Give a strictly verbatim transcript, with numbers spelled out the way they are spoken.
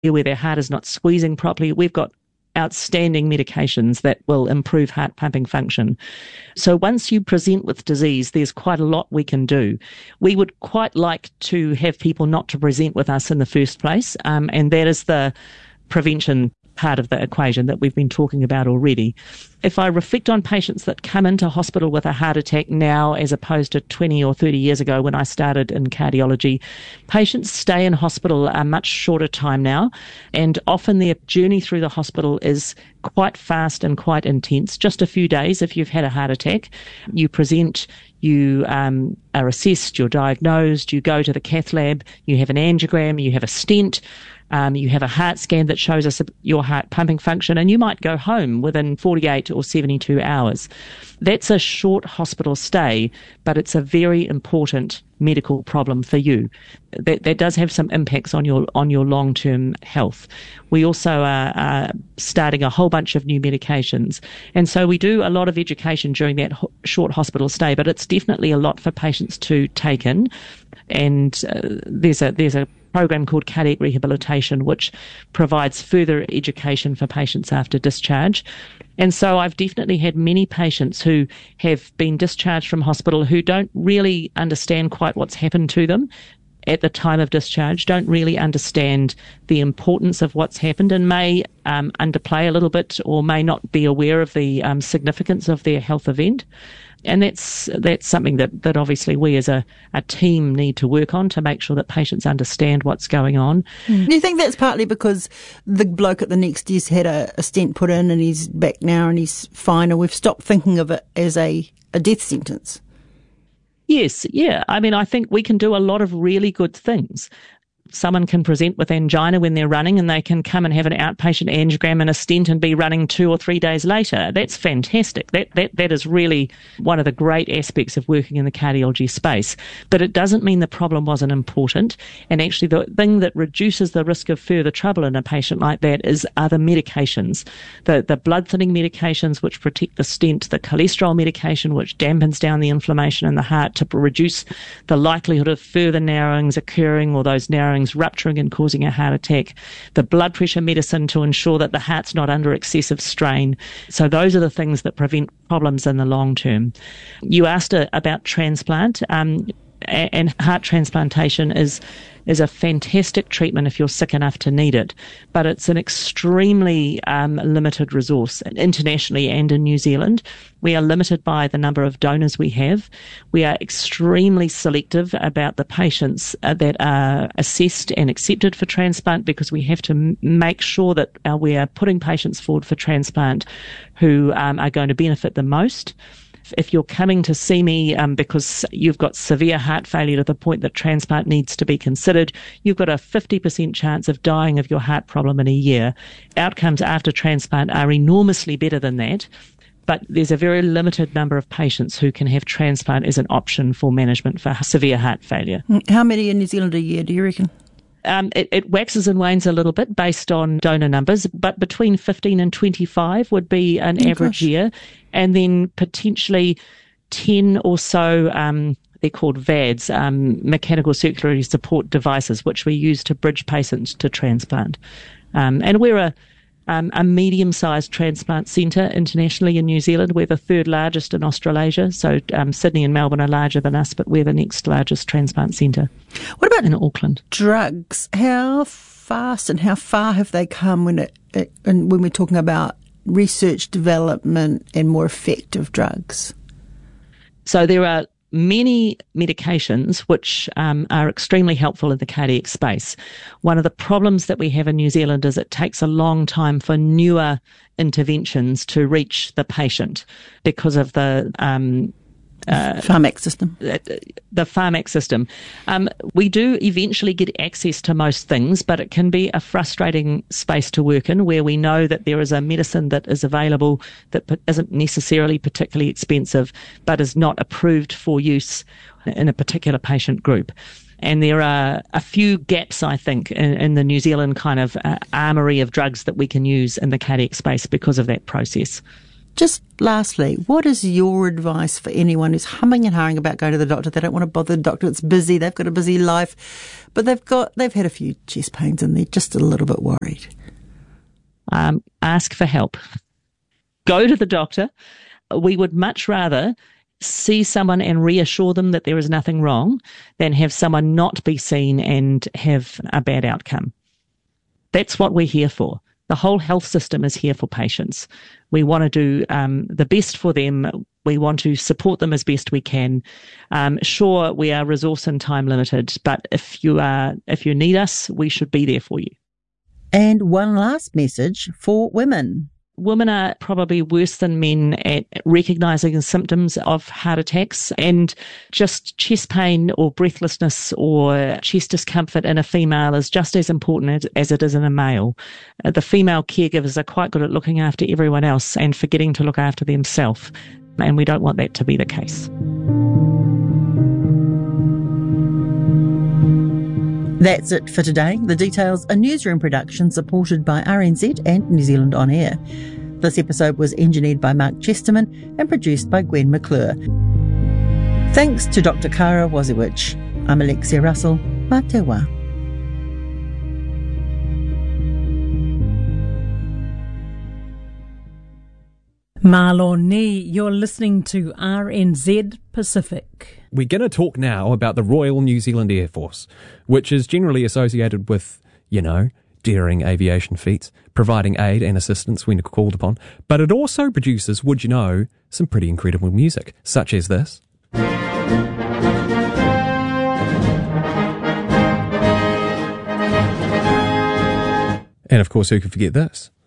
where their heart is not squeezing properly. We've got outstanding medications that will improve heart pumping function. So once you present with disease, there's quite a lot we can do. We would quite like to have people not to present with us in the first place, um, and that is the prevention part of the equation that we've been talking about already. If I reflect on patients that come into hospital with a heart attack now as opposed to twenty or thirty years ago when I started in cardiology, patients stay in hospital a much shorter time now, and often their journey through the hospital is quite fast and quite intense. Just a few days if you've had a heart attack. You present, you um, are assessed, you're diagnosed, you go to the cath lab, you have an angiogram, you have a stent, Um, you have a heart scan that shows us your heart pumping function, and you might go home within forty-eight or seventy-two hours. That's a short hospital stay, but it's a very important medical problem for you. That, that does have some impacts on your on your long-term health. We also are, are starting a whole bunch of new medications, and so we do a lot of education during that ho- short hospital stay, but it's definitely a lot for patients to take in. And uh, there's a there's a program called Cardiac Rehabilitation, which provides further education for patients after discharge. And so I've definitely had many patients who have been discharged from hospital who don't really understand quite what's happened to them at the time of discharge, don't really understand the importance of what's happened, and may um, underplay a little bit or may not be aware of the um, significance of their health event. And that's that's something that, that obviously we as a, a team need to work on to make sure that patients understand what's going on. Mm. Do you think that's partly because the bloke at the next desk had a, a stent put in and he's back now and he's fine, and we've stopped thinking of it as a, a death sentence? Yes, yeah. I mean, I think we can do a lot of really good things. Someone can present with angina when they're running, and they can come and have an outpatient angiogram and a stent and be running two or three days later. That's fantastic. That that that is really one of the great aspects of working in the cardiology space. But it doesn't mean the problem wasn't important. And actually, the thing that reduces the risk of further trouble in a patient like that is other medications. The the blood thinning medications which protect the stent, the cholesterol medication which dampens down the inflammation in the heart to reduce the likelihood of further narrowings occurring, or those narrowings rupturing and causing a heart attack, the blood pressure medicine to ensure that the heart's not under excessive strain. So those are the things that prevent problems in the long term. You asked uh, about transplant, um, and heart transplantation is is a fantastic treatment if you're sick enough to need it, but it's an extremely um, limited resource internationally and in New Zealand. We are limited by the number of donors we have. We are extremely selective about the patients uh, that are assessed and accepted for transplant, because we have to m- make sure that uh, we are putting patients forward for transplant who um, are going to benefit the most. If you're coming to see me um, because you've got severe heart failure to the point that transplant needs to be considered, you've got a fifty percent chance of dying of your heart problem in a year. Outcomes after transplant are enormously better than that, but there's a very limited number of patients who can have transplant as an option for management for severe heart failure. How many in New Zealand a year, do you reckon? Um, it, it waxes and wanes a little bit based on donor numbers, but between fifteen and twenty-five would be an oh, average gosh. year. And then potentially ten or so, um, they're called V A Ds, um, mechanical circulatory support devices, which we use to bridge patients to transplant. Um, and we're a, um, a medium-sized transplant centre internationally in New Zealand. We're the third largest in Australasia. So um, Sydney and Melbourne are larger than us, but we're the next largest transplant centre. What about in Auckland? Drugs? How fast and how far have they come when it, it and when we're talking about research, development, and more effective drugs? So there are many medications which um, are extremely helpful in the cardiac space. One of the problems that we have in New Zealand is it takes a long time for newer interventions to reach the patient because of the um, Uh, Pharmac system. The Pharmac system. Um, we do eventually get access to most things, but it can be a frustrating space to work in, where we know that there is a medicine that is available that isn't necessarily particularly expensive, but is not approved for use in a particular patient group. And there are a few gaps, I think, in, in the New Zealand kind of uh, armoury of drugs that we can use in the cardiac space because of that process. Just lastly, what is your advice for anyone who's humming and hawing about going to the doctor? They don't want to bother the doctor. It's busy. They've got a busy life, but they've got they've had a few chest pains and they're just a little bit worried. Um, ask for help. Go to the doctor. We would much rather see someone and reassure them that there is nothing wrong than have someone not be seen and have a bad outcome. That's what we're here for. The whole health system is here for patients. We want to do um, the best for them. We want to support them as best we can. Um, sure, we are resource and time limited, but if you are, if you need us, we should be there for you. And one last message for women. Women are probably worse than men at recognising the symptoms of heart attacks, and just chest pain or breathlessness or chest discomfort in a female is just as important as it is in a male. Uh, the female caregivers are quite good at looking after everyone else and forgetting to look after themselves, and we don't want that to be the case. That's it for today. The Details, a newsroom production supported by R N Z and New Zealand On Air. This episode was engineered by Mark Chesterman and produced by Gwen McClure. Thanks to Doctor Kara Waziewicz. I'm Alexia Russell. Mā te wā. Malo ni, you're listening to R N Z Pacific. We're going to talk now about the Royal New Zealand Air Force, which is generally associated with, you know, daring aviation feats, providing aid and assistance when called upon. But it also produces, would you know, some pretty incredible music, such as this. And of course, who could forget this?